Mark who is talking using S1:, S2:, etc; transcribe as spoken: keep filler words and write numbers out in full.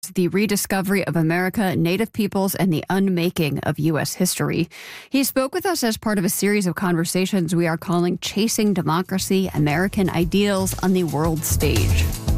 S1: The Rediscovery of America, Native Peoples, and the Unmaking of U S History. He spoke with us as part of a series of conversations we are calling Chasing Democracy, American Ideals on the World Stage.